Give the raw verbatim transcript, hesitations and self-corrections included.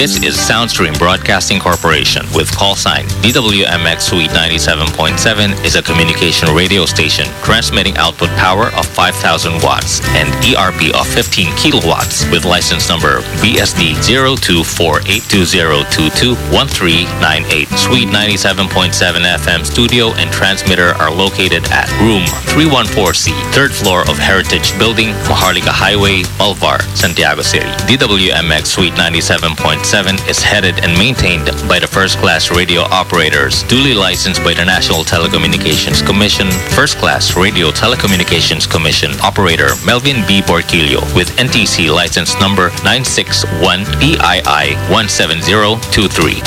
This is Soundstream Broadcasting Corporation with call sign D W M X Suite ninety-seven point seven is a communication radio station transmitting output power of five thousand watts and E R P of fifteen kilowatts with license number B S D zero two four eight two zero two two one three nine eight. Suite ninety-seven point seven F M studio and transmitter are located at room three one four C, third floor of Heritage Building, Maharlika Highway, Malvar, Santiago City. D W M X Suite ninety-seven point seven is headed and maintained by the first-class radio operators, duly licensed by the National Telecommunications Commission, first-class Radio Telecommunications Commission operator Melvin B. Portillo with N T C license number nine six one P I I one seven zero two three.